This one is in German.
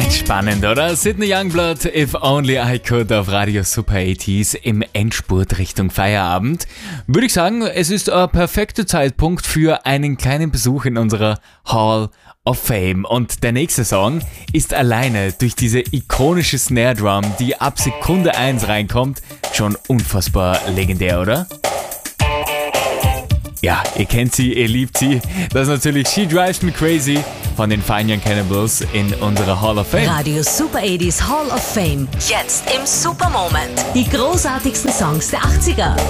Spannend, oder? Sydney Youngblood, If Only I Could auf Radio Super 80s im Endspurt Richtung Feierabend. Würde ich sagen, es ist ein perfekter Zeitpunkt für einen kleinen Besuch in unserer Hall of Fame. Und der nächste Song ist alleine durch diese ikonische Snare Drum, die ab Sekunde 1 reinkommt, schon unfassbar legendär, oder? Ja, ihr kennt sie, ihr liebt sie. Das ist natürlich She Drives Me Crazy von den Fine Young Cannibals in unserer Hall of Fame. Radio Super 80s Hall of Fame. Jetzt im Super Moment. Die großartigsten Songs der 80er.